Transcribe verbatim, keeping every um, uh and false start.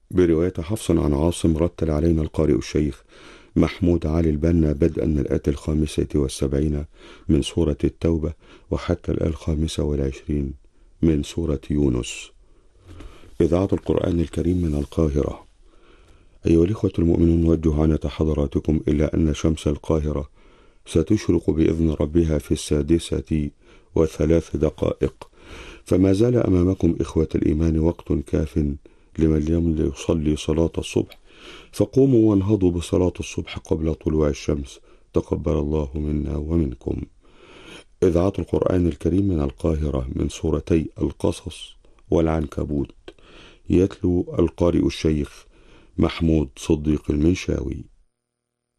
برواية حفص عن عاصم، رتل علينا القارئ الشيخ محمود علي البنا بدءا من الآية الخامسة والسبعين من سورة التوبة وحتى الآية الخامسة والعشرين من سورة يونس. إذاعة القرآن الكريم من القاهرة. أيها الإخوة المؤمنون، نوجه عنة حضراتكم إلى أن شمس القاهرة ستشرق بإذن ربها في السادسة وثلاث دقائق، فما زال أمامكم إخوة الإيمان وقت كاف لمن لم يصلي صلاة الصبح، فقوموا وانهضوا بصلاة الصبح قبل طلوع الشمس، تقبل الله منا ومنكم. إذاعة القرآن الكريم من القاهرة، من سورتي القصص والعنكبوت، يتلو القارئ الشيخ محمود صديق المنشاوي.